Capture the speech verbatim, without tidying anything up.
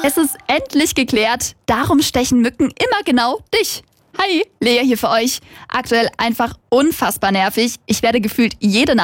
Es ist endlich geklärt. Darum stechen Mücken immer genau dich. Hi, Lea hier für euch. Aktuell einfach unfassbar nervig. Ich werde gefühlt jede